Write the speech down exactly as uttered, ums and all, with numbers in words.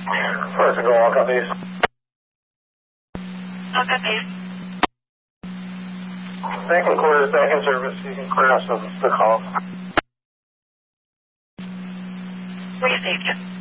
First go, all copies. All copies. Second quarter is back in service. You can clear us the, the call. Received.